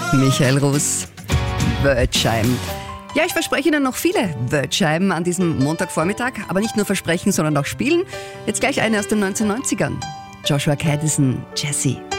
Michael Rus, Wordscheiben. Ja, ich verspreche Ihnen noch viele Wordscheiben an diesem Montagvormittag, aber nicht nur versprechen, sondern auch spielen. Jetzt gleich eine aus den 1990ern. Joshua Caddison, Jessie.